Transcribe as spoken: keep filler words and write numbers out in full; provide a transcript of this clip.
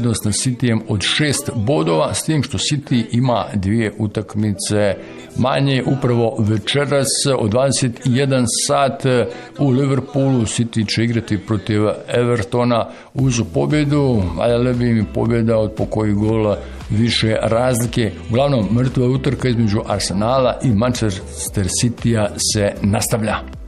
prednost na Cityjem od šest bodova, s tim što City ima dvije utakmice manje. Upravo večeras od dvadeset jedan sat u Liverpoolu City će igrati protiv Evertona uz pobjedu, ali bi mi pobjeda od po koji gola više razlike. Uglavnom, mrtva utrka između Arsenala i Manchester Cityja se nastavlja.